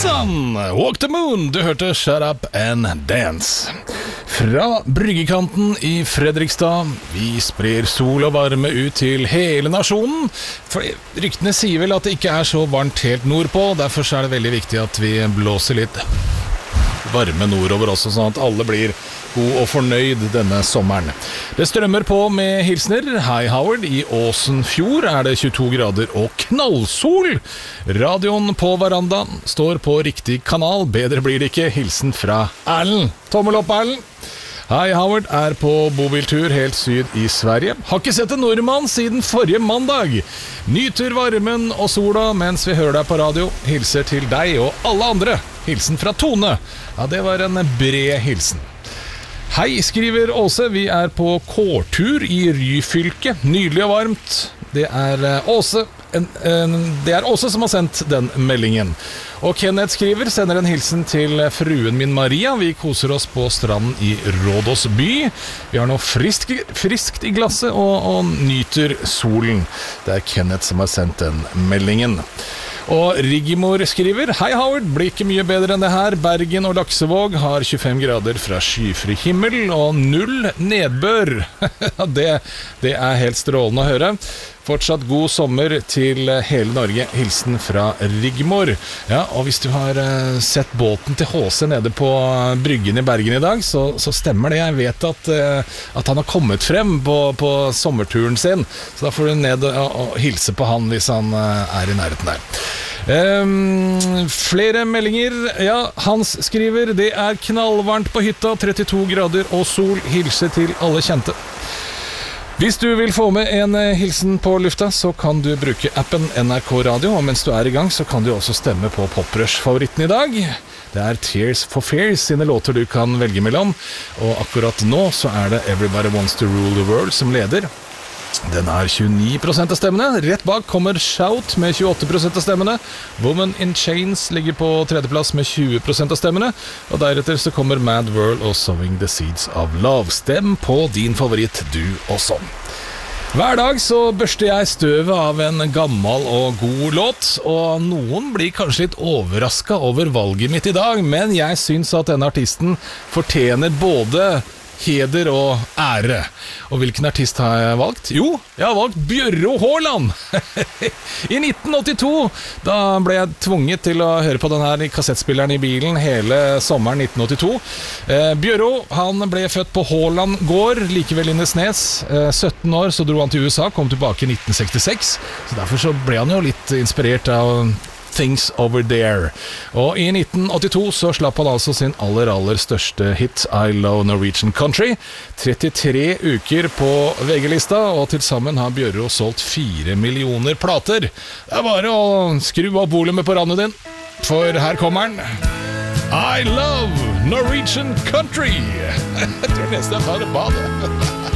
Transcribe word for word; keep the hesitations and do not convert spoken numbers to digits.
Sann! Walk the moon, du hørte Shut Up and Dance. Fra bryggekanten i Fredrikstad, vi sprer sol og varme ut til hele nasjonen. For ryktene sier vel at det ikke er så varmt helt nordpå, derfor er det veldig viktig at vi blåser litt varme nordover også, sånn at alle blir god og fornøyd denne sommeren. Det strømmer på med hilsner. Hei Howard, i Åsenfjord er det tjueto grader og knallsol. Radioen på verandaen står på riktig kanal, bedre blir det ikke. Hilsen fra Erlend. Tommel opp, Erlend. Hei Howard, er på bobiltur helt syd i Sverige. Har ikke sett en nordmann siden forrige mandag. Nyter varmen og sola mens vi hører deg på radio. Hilser til deg og alle andre. Hilsen fra Tone. Ja, det var en bred hilsen. Hei, skriver Åse, vi er på kårtur i Ryfylke. Nydelig og varmt. Det er Åse, en, en, det er Åse som har sendt den meldingen. Og Kenneth skriver, sender en hilsen til fruen min Maria. Vi koser oss på stranden i Rådås by. Vi har noe friskt, friskt i glasset og, og nyter solen. Det er Kenneth som har sendt den meldingen. Og Rigimor skriver, hei Howard, blir ikke mye bedre enn det her. Bergen og Laksevåg har tjuefem grader fra skyfri himmel og null nedbør. det, det er helt strålende å høre. Fortsatt god sommer til hele Norge. Hilsen fra Rigmor. Ja, og hvis du har uh, sett båten til H C nede på bryggen i Bergen i dag, så, så stemmer det. Jeg vet at, uh, at han har kommet frem på, på sommerturen sin. Så da får du ned og, og hilse på han hvis han uh, er i nærheten der. Um, flere meldinger. Ja, Hans skriver, det er knallvarmt på hytta, trettito grader og sol. Hilse til alle kjente. Hvis du vil få med en hilsen på lufta, så kan du bruke appen N R K Radio, og mens du er i gang så kan du også stemme på Poprush-favoritten i dag. Det er Tears for Fears sine låter du kan velge mellom, og akkurat nå så er det Everybody Wants to Rule the World som leder. Den har tjueni prosent av stemmene. Rett bak kommer Shout med tjueåtte prosent av stemmene. Woman in Chains ligger på tredjeplass med tjue prosent av stemmene. Og deretter så kommer Mad World og Sowing the Seeds of Love. Stem på din favoritt du også. Hver dag så børster jeg støvet av en gammel og god låt, og noen blir kanskje litt overrasket over valget mitt i dag, men jeg synes at denne artisten fortjener både heder og ære. Og hvilken artist har jeg valgt? Jo, jeg har valgt Bjørro Haaland. I nitten åttito, da ble jeg tvunget til å høre på denne kassettspilleren i bilen hele sommeren nitten åttito. Eh, Bjørro, han ble født på Haaland gård, like ved Lindesnes. Eh, sytten år, så dro han til U S A, kom tilbake i nitten sekstiseks. Så derfor så ble han jo litt inspirert av Things Over There. Og i nitten åttito så slapp han altså sin aller, aller største hit, I Love Norwegian Country. trettitre uker på V G-lista, og til sammen har Bjørro solgt fire millioner plater. Det er bare å skru opp volumet på randet din, for her kommer den. I Love Norwegian Country. Jeg tror nesten jeg tar et bad.